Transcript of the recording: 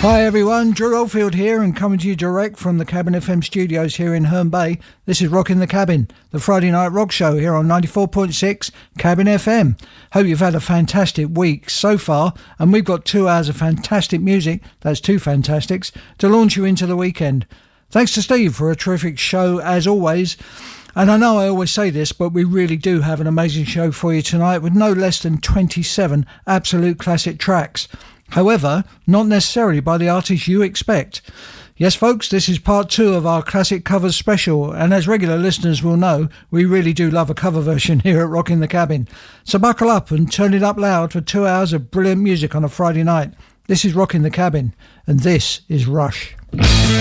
Hi everyone, Drew Oldfield here and coming to you direct from the Cabin FM studios here in Herne Bay. This is Rockin' the Cabin, the Friday night rock show here on 94.6 Cabin FM. Hope you've had a fantastic week so far, and we've got 2 hours of fantastic music, that's 2 fantastics, to launch you into the weekend. Thanks to Steve for a terrific show as always. And I know I always say this, but we really do have an amazing show for you tonight with no less than 27 absolute classic tracks. However, not necessarily by the artists you expect. Yes, folks, this is part 2 of our classic covers special, and as regular listeners will know, we really do love a cover version here at Rockin' the Cabin. So buckle up and turn it up loud for 2 hours of brilliant music on a Friday night. This is Rockin' the Cabin, and this is Rush.